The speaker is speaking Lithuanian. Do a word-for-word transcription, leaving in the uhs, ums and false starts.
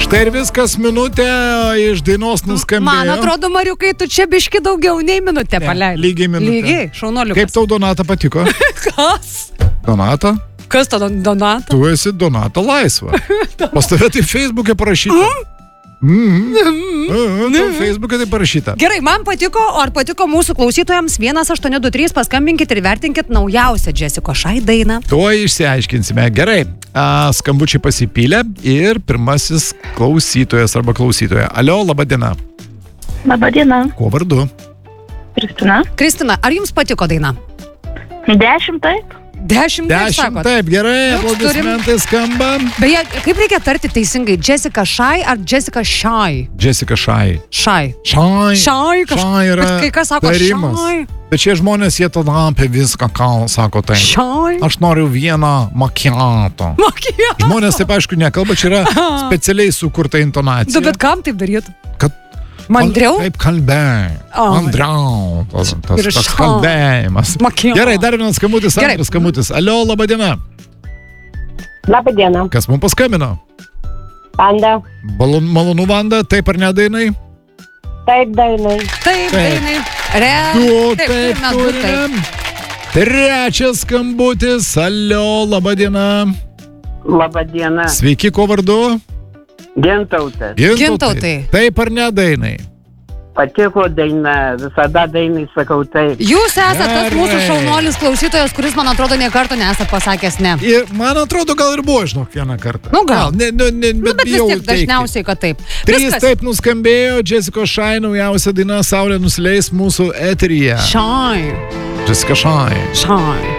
Štai ir viskas, minutė iš dainos nuskambėjo. Man atrodo, Mariukai, tu čia biški daugiau nei minutę paleidai. Lygiai minutę. Lygiai, šaunuoliukas. Kaip tau Donata patiko? Kas? Donata? Kas to Donata? Tu esi Donata laisva. Pas tave tai Facebook'e parašyta. Mm-hmm. Tau Facebook'e tai parašyta. Gerai, man patiko, o ar patiko mūsų klausytojams? vienas aštuoni du trys, paskambinkit ir vertinkit naujausią Jessicos Shy dainą. Tuoj išsiaiškinsime. Gerai, a, skambučiai pasipylė ir pirmasis klausytojas arba klausytoja. Alio, laba diena. Labą dieną. Kuo vardu? Kristina. Kristina, ar jums patiko daina? Dešimt taip. Dešimt, taip Dešimt, sakot. taip, gerai, Toks aplodismentai skamba. Beje, kaip reikia tarti teisingai? Jessica Shy ar Jessica Shy? Jessica Shy. Shy. Shy. Shy, kaž... Shy yra Bet kai kas sako tarimas. Shy. Bet šie žmonės, jie tada apie viską kal, sako tai. Shy. Aš noriu vieną macchiato. Macchiato. Žmonės taip aišku nekalba, čia yra specialiai sukurta intonacija. Du, bet kam taip darytų? Kad Mandriau? Taip kalbėjai. Oh. Mandriau. Tas, tas, Ir tas šau. kalbėjimas. Macchiato. Gerai, dar vienas skambutis, Gerai. antras skambutis. Alio, laba diena. Labą dieną. Kas mums paskambino? Panda. Balon, malonu, Vanda, taip ar ne dainai? Taip, dainai. Taip, Taip. dainai. Re... Du, Taip, taip, mes du, turime. Trečias skambutis. Alio, laba diena. Labą dieną. Sveiki, kuo vardu? Gintautas. Gintautai. Taip ar ne dainai? Patiko daina, visada dainai sakau taip. Jūs esate tas Gerai. mūsų šaunuolis klausytojas, kuris, man atrodo, nė karto nesate pasakęs ne. Ir man atrodo, gal ir buvo, žinok, vieną kartą. Nu, gal. Ne, ne, ne, Nu, bet vis bijau tiek teigti. dažniausiai, kad taip. Trys Viskas. taip nuskambėjo, Jessicos Shy naujausia daina Saulė nusileis mūsų eteryje. Shy. Jessica Shy. Shy.